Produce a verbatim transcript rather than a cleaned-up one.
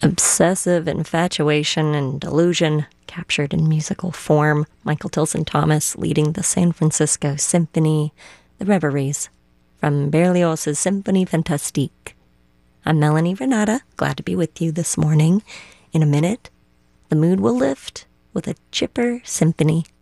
Obsessive infatuation and delusion captured in musical form. Michael Tilson Thomas leading the San Francisco Symphony, the Reveries, from Berlioz's Symphonie Fantastique. I'm Melanie Renata, glad to be with you this morning. In a minute, the mood will lift with a chipper symphony